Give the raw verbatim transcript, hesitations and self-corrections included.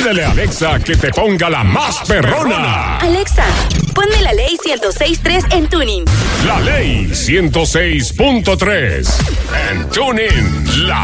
Pídele a Alexa que te ponga la más perrona. Alexa, ponme la ley ciento seis punto tres en Tuning. La ley ciento seis punto tres en Tuning, la